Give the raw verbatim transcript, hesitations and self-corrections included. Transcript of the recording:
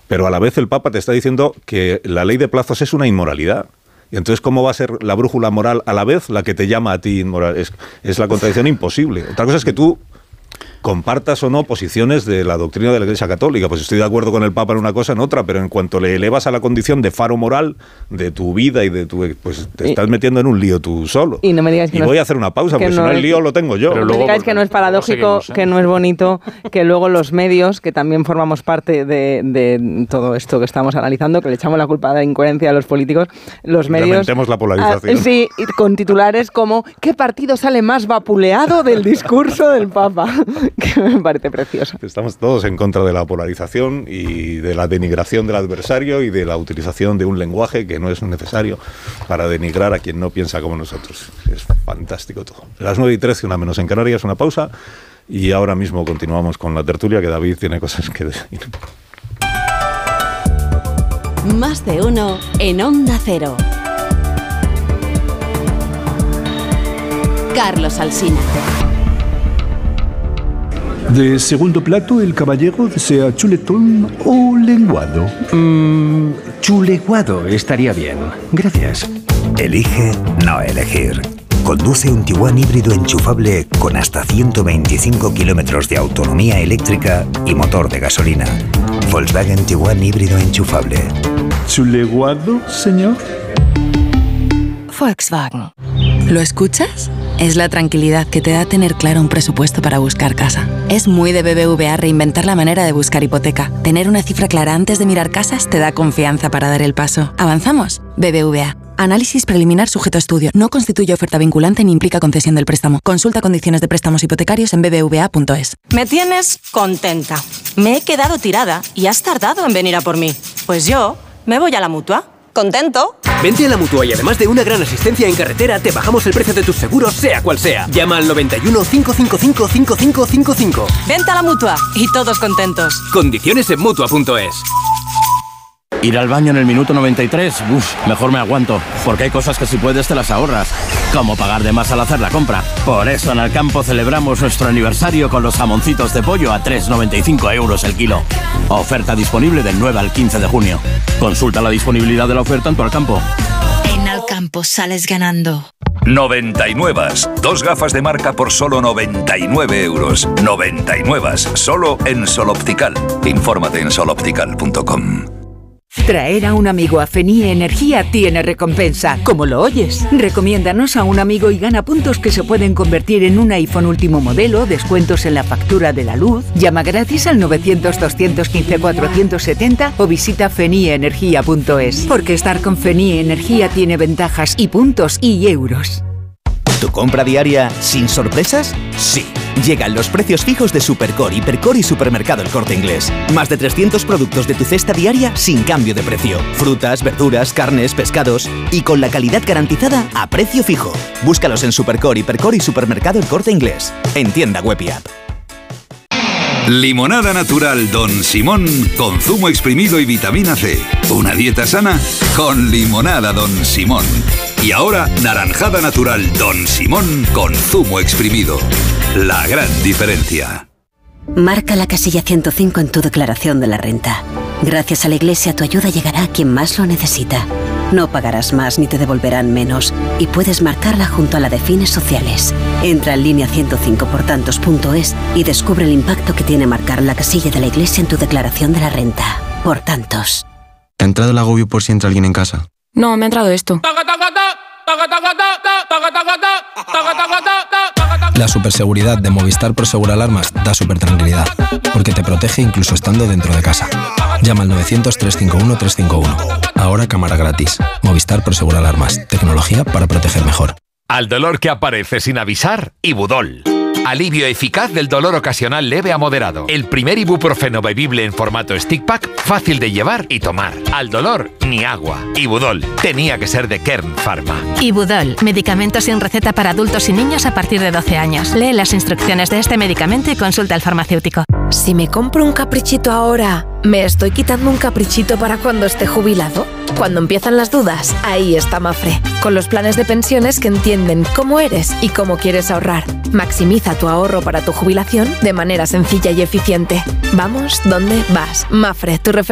pero a la vez el Papa te está diciendo que la ley de plazos es una inmoralidad. Y entonces, ¿cómo va a ser la brújula moral a la vez la que te llama a ti inmoral? Es, es la contradicción imposible. Otra cosa es que tú compartas o no posiciones de la doctrina de la Iglesia Católica. Pues estoy de acuerdo con el Papa en una cosa, en otra, pero en cuanto le elevas a la condición de faro moral de tu vida y de tu... pues te estás metiendo en un lío tú solo. Y no me digas que y no voy es, a hacer una pausa, porque no si no el es, lío lo tengo yo. Pero no me digáis que no es paradójico, seguimos, ¿eh? Que no es bonito, que luego los medios, que también formamos parte de, de todo esto que estamos analizando, que le echamos la culpa de la incoherencia a los políticos, los medios... Lamentemos la polarización. Ah, sí, con titulares como ¿qué partido sale más vapuleado del discurso del Papa? Que me parece precioso. Estamos todos en contra de la polarización y de la denigración del adversario y de la utilización de un lenguaje que no es necesario para denigrar a quien no piensa como nosotros. Es fantástico todo. Las nueve y trece, una menos en Canarias, una pausa, y ahora mismo continuamos con la tertulia, que David tiene cosas que decir. Más de uno en Onda Cero. Carlos Alsina. De segundo plato, el caballero desea chuletón o lenguado. Mm, chuleguado estaría bien. Gracias. Elige no elegir. Conduce un Tiguan híbrido enchufable con hasta ciento veinticinco kilómetros de autonomía eléctrica y motor de gasolina. Volkswagen Tiguan híbrido enchufable. ¿Chuleguado, señor? Volkswagen. ¿Lo escuchas? Es la tranquilidad que te da tener claro un presupuesto para buscar casa. Es muy de B B V A reinventar la manera de buscar hipoteca. Tener una cifra clara antes de mirar casas te da confianza para dar el paso. ¿Avanzamos? B B V A. Análisis preliminar sujeto a estudio. No constituye oferta vinculante ni implica concesión del préstamo. Consulta condiciones de préstamos hipotecarios en b b v a punto es. Me tienes contenta. Me he quedado tirada y has tardado en venir a por mí. Pues yo me voy a la Mutua. ¿Contento? Vente a la Mutua y además de una gran asistencia en carretera, te bajamos el precio de tus seguros, sea cual sea. Llama al noventa y uno, cinco cinco cinco, cinco cinco cinco cinco. Vente a la Mutua y todos contentos. Condiciones en Mutua punto es. Ir al baño en el minuto noventa y tres, uff, mejor me aguanto, porque hay cosas que si puedes te las ahorras, como pagar de más al hacer la compra. Por eso en Alcampo celebramos nuestro aniversario con los jamoncitos de pollo a tres con noventa y cinco euros el kilo. Oferta disponible del nueve al quince de junio. Consulta la disponibilidad de la oferta en tu Alcampo. En Alcampo sales ganando. noventa y nueve. Dos gafas de marca por solo noventa y nueve euros. noventa y nueve. Solo en Sol Optical. Infórmate en sol optical punto com. Traer a un amigo a Fenie Energía tiene recompensa. ¿Cómo lo oyes? Recomiéndanos a un amigo y gana puntos que se pueden convertir en un iPhone último modelo, descuentos en la factura de la luz. Llama gratis al novecientos, doscientos quince, cuatrocientos setenta o visita fenie energía punto es. Porque estar con Fenie Energía tiene ventajas y puntos y euros. ¿Tu compra diaria sin sorpresas? Sí. Llegan los precios fijos de Supercore, Hipercore y Supermercado El Corte Inglés. Más de trescientos productos de tu cesta diaria sin cambio de precio. Frutas, verduras, carnes, pescados y con la calidad garantizada a precio fijo. Búscalos en Supercore, Hipercore y Supermercado El Corte Inglés. En tienda web y app. Limonada natural Don Simón con zumo exprimido y vitamina C. Una dieta sana con limonada Don Simón. Y ahora naranjada natural Don Simón con zumo exprimido. La gran diferencia. Marca la casilla ciento cinco en tu declaración de la renta. Gracias a la Iglesia tu ayuda llegará a quien más lo necesita. No pagarás más ni te devolverán menos y puedes marcarla junto a la de fines sociales. Entra en línea ciento cinco por tantos punto es y descubre el impacto que tiene marcar la casilla de la Iglesia en tu declaración de la renta. Por tantos. ¿Te ha entrado el agobio por si entra alguien en casa? No, me ha entrado esto. La superseguridad de Movistar Prosegur Alarmas da super tranquilidad, porque te protege incluso estando dentro de casa. Llama al novecientos, trescientos cincuenta y uno, trescientos cincuenta y uno. Ahora cámara gratis. Movistar Prosegur Alarmas. Tecnología para proteger mejor. Al dolor que aparece sin avisar, Ibudol. Alivio eficaz del dolor ocasional leve a moderado. El primer ibuprofeno bebible en formato stick pack, fácil de llevar y tomar. Al dolor, ni agua. Ibudol. Tenía que ser de Kern Pharma. Ibudol. Medicamento sin receta para adultos y niños a partir de doce años. Lee las instrucciones de este medicamento y consulta al farmacéutico. Si me compro un caprichito ahora, ¿me estoy quitando un caprichito para cuando esté jubilado? Cuando empiezan las dudas, ahí está Mafre, con los planes de pensiones que entienden cómo eres y cómo quieres ahorrar. Maximiza tu ahorro para tu jubilación de manera sencilla y eficiente. Vamos, ¿dónde vas? Mafre, tu referencia.